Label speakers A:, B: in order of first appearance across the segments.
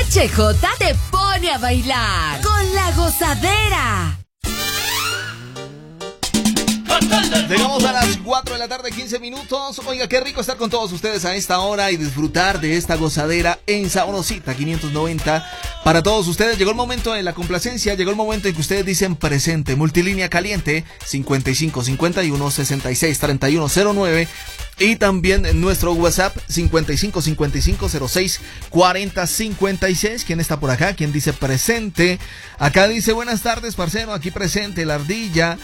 A: HJ te pone a bailar con La Gozadera.
B: Llegamos a las 4 de la tarde, 15 minutos. Oiga, qué rico estar con todos ustedes a esta hora y disfrutar de esta gozadera en Sabrosita 590. Para todos ustedes llegó el momento de la complacencia, llegó el momento en que ustedes dicen presente. Multilínea caliente 55 51 66 31 09. Y también en nuestro WhatsApp 55 55 06 40 56. ¿Quién está por acá? ¿Quién dice presente? Acá dice buenas tardes, parcero, aquí presente la ardilla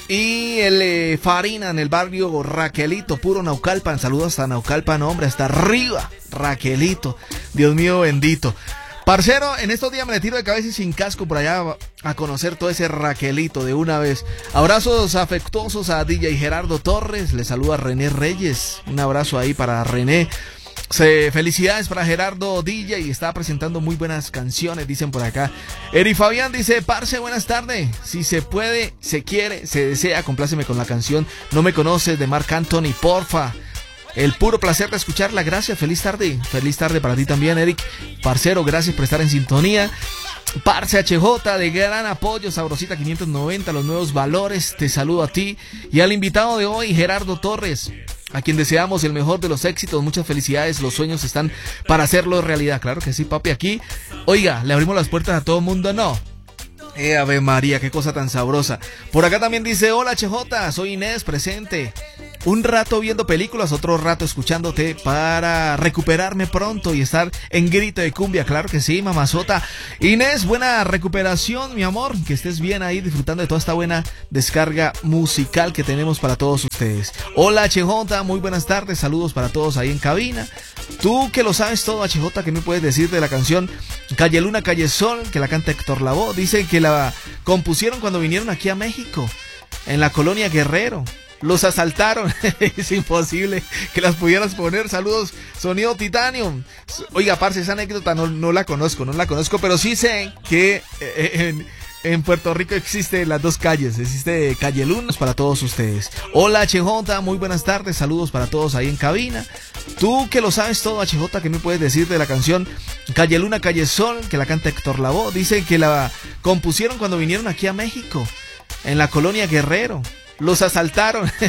B: y el Farina en el barrio Raquelito, puro Naucalpan. Saludos hasta Naucalpan, hombre, hasta arriba, Raquelito. Dios mío bendito. Parcero, en estos días me le tiro de cabeza y sin casco por allá a conocer todo ese Raquelito de una vez. Abrazos afectuosos a DJ Gerardo Torres, le saluda René Reyes. Un abrazo ahí para René. Felicidades para Gerardo DJ y está presentando muy buenas canciones, dicen por acá. Eri Fabián dice, parce, buenas tardes. Si se puede, se quiere, se desea, compláceme con la canción No me conoces de Marc Anthony, porfa. El puro placer de escucharla, gracias, feliz tarde para ti también, Eric. Parcero, gracias por estar en sintonía. Parce HJ, de gran apoyo, Sabrosita 590, los nuevos valores, te saludo a ti y al invitado de hoy, Gerardo Torres, a quien deseamos el mejor de los éxitos, muchas felicidades, los sueños están para hacerlo realidad, claro que sí, papi, aquí, oiga, le abrimos las puertas a todo el mundo, ¿no? Ave María, qué cosa tan sabrosa. Por acá también dice, hola HJ, soy Inés, presente. Un rato viendo películas, otro rato escuchándote para recuperarme pronto y estar en grito de cumbia. Claro que sí, mamazota. Inés, buena recuperación, mi amor. Que estés bien ahí disfrutando de toda esta buena descarga musical que tenemos para todos ustedes. Hola HJ, muy buenas tardes. Saludos para todos ahí en cabina. Tú que lo sabes todo, HJ, ¿qué me puedes decir de la canción Calle Luna, Calle Sol, que la canta Héctor Lavoe? Dice que la compusieron cuando vinieron aquí a México, en la colonia Guerrero. Los asaltaron, es imposible que las pudieras poner. Saludos, Sonido Titanium. Oiga, parce, esa anécdota no la conozco, pero sí sé que en Puerto Rico existe las dos calles, existe Calle Luna para todos ustedes. Hola HJ, muy buenas tardes, saludos para todos ahí en cabina. Tú que lo sabes todo, HJ, ¿qué me puedes decir de la canción Calle Luna, Calle Sol, que la canta Héctor Lavoe? Dice que la compusieron cuando vinieron aquí a México, en la colonia Guerrero. Los asaltaron,